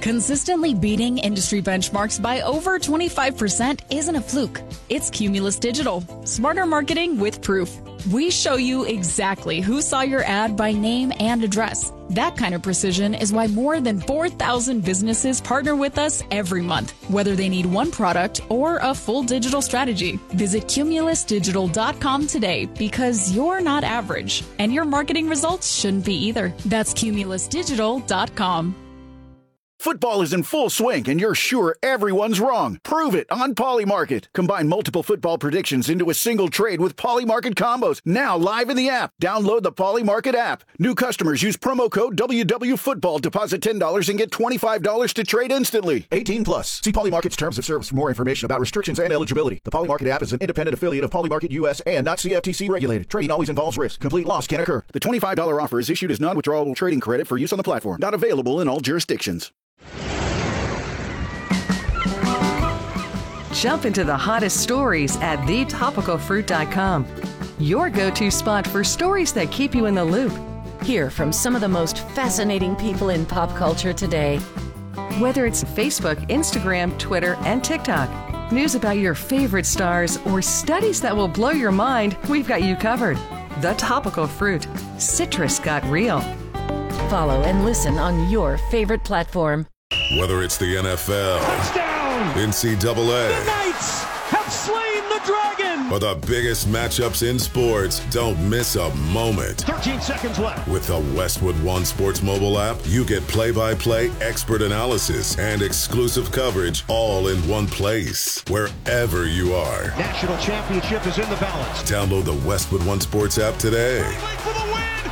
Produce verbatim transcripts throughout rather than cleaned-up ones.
Consistently beating industry benchmarks by over twenty-five percent isn't a fluke. It's Cumulus Digital. Smarter marketing with proof. We show you exactly who saw your ad by name and address. That kind of precision is why more than four thousand businesses partner with us every month, whether they need one product or a full digital strategy. Visit cumulus digital dot com today because you're not average, and your marketing results shouldn't be either. That's cumulus digital dot com. Football is in full swing, and you're sure everyone's wrong. Prove it on Polymarket. Combine multiple football predictions into a single trade with Polymarket combos. Now live in the app. Download the Polymarket app. New customers use promo code W W Football. Deposit ten dollars and get twenty-five dollars to trade instantly. eighteen plus. See Polymarket's terms of service for more information about restrictions and eligibility. The Polymarket app is an independent affiliate of Polymarket U S and not C F T C regulated. Trading always involves risk. Complete loss can occur. The twenty-five dollars offer is issued as non-withdrawable trading credit for use on the platform. Not available in all jurisdictions. Jump into the hottest stories at the topical fruit dot com. Your go-to spot for stories that keep you in the loop. Hear from some of the most fascinating people in pop culture today. Whether it's Facebook, Instagram, Twitter, and TikTok, news about your favorite stars, or studies that will blow your mind, we've got you covered. The Topical Fruit. Citrus got real. Follow and listen on your favorite platform. Whether it's the N F L, touchdown, N C double A, the Knights have slain the dragon, or the biggest matchups in sports, don't miss a moment. thirteen seconds left. With the Westwood One Sports mobile app, you get play-by-play, expert analysis, and exclusive coverage all in one place, wherever you are. National championship is in the balance. Download the Westwood One Sports app today. For the win.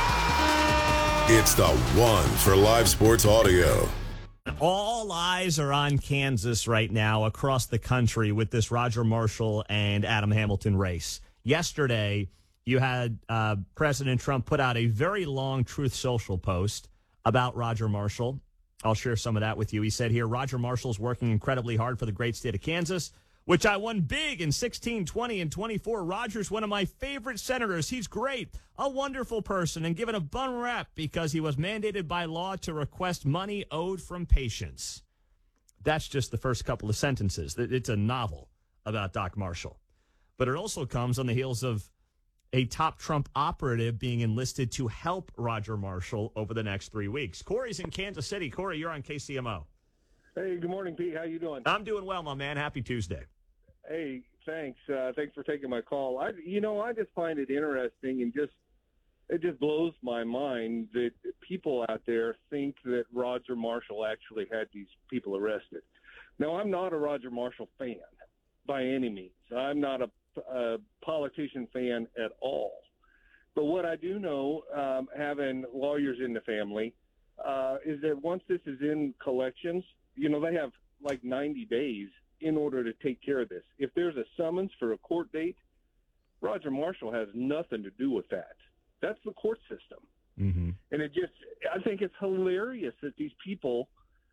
Yeah! It's the one for live sports audio. All eyes are on Kansas right now across the country with this Roger Marshall and Adam Hamilton race. Yesterday, you had uh, President Trump put out a very long Truth Social post about Roger Marshall. I'll share some of that with you. He said here, Roger Marshall's working incredibly hard for the great state of Kansas, which I won big in sixteen, twenty, and twenty-four. Roger's one of my favorite senators. He's great, a wonderful person, and given a bum rap because he was mandated by law to request money owed from patients. That's just the first couple of sentences. It's a novel about Doc Marshall. But it also comes on the heels of a top Trump operative being enlisted to help Roger Marshall over the next three weeks. Corey's in Kansas City. Corey, you're on K C M O. Hey, good morning, Pete. How you doing? I'm doing well, my man. Happy Tuesday. Hey, thanks. Uh, thanks for taking my call. I, you know, I just find it interesting and just it just blows my mind that people out there think that Roger Marshall actually had these people arrested. Now, I'm not a Roger Marshall fan by any means. I'm not a, a politician fan at all. But what I do know, um, having lawyers in the family, uh, is that once this is in collections, you know, they have like ninety days in order to take care of this. If there's a summons for a court date, Roger Marshall has nothing to do with that. That's the court system. Mm-hmm. And it just, I think it's hilarious that these people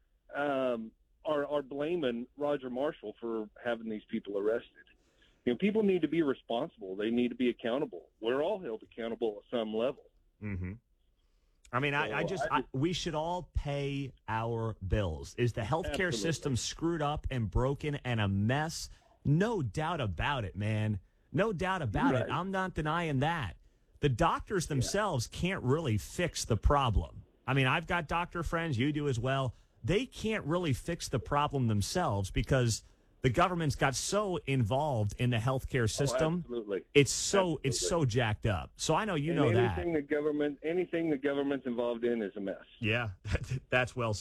um, are, are blaming Roger Marshall for having these people arrested. You know, people need to be responsible. They need to be accountable. We're all held accountable at some level. Mm-hmm. I mean, I, I just, I, we should all pay our bills. Is the healthcare Absolutely. system screwed up and broken and a mess? No doubt about it, man. No doubt about Right. it. I'm not denying that. The doctors themselves yeah. can't really fix the problem. I mean, I've got doctor friends, you do as well. They can't really fix the problem themselves because the government's got so involved in the healthcare system. Oh, absolutely. It's so Absolutely. it's so jacked up. So I know you and know anything that. The government, anything the government's involved in is a mess. Yeah, that's well